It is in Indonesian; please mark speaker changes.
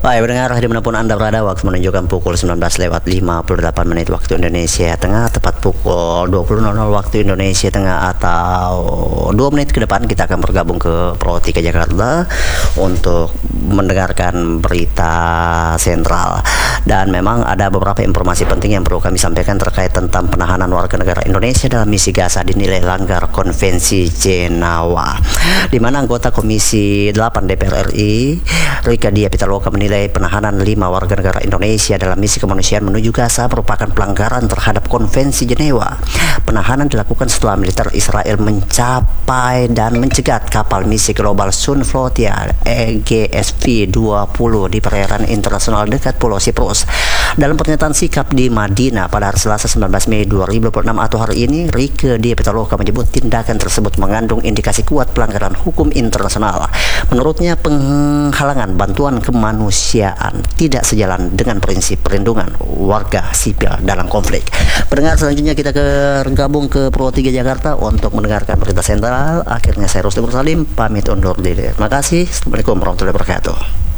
Speaker 1: Baik, pendengar dimanapun Anda berada, waktu menunjukkan pukul 19:58 waktu Indonesia Tengah, tepat pukul 20.00 waktu Indonesia Tengah, atau 2 menit ke depan kita akan bergabung ke Pro 3 Jakarta untuk mendengarkan berita sentral. Dan memang ada beberapa informasi penting yang perlu kami sampaikan terkait tentang penahanan warga negara Indonesia dalam misi Gaza dinilai langgar Konvensi Jenewa, di mana anggota Komisi 8 DPR RI Rika Diah Pitaloka menilai penahanan 5 warga negara Indonesia dalam misi kemanusiaan menuju Gaza merupakan pelanggaran terhadap Konvensi Jenewa. Penahanan dilakukan setelah militer Israel mencapai dan mencegat kapal misi Global Sun Flotilla EGSV-20 di perairan internasional dekat Pulau Siprus. Dalam pernyataan sikap di Madinah pada hari Selasa 19 Mei 2026 atau hari ini, Rika Diah Pitaloka menyebut tindakan tersebut mengandung indikasi kuat pelanggaran hukum internasional. Menurutnya, penghalangan bantuan kemanusiaan tidak sejalan dengan prinsip perlindungan warga sipil dalam konflik. Pendengar, selanjutnya kita bergabung ke Pro 3 Jakarta untuk mendengarkan berita sentral. Akhirnya saya Rusdi Mursalim pamit undur diri. Terima kasih. Assalamualaikum warahmatullahi wabarakatuh.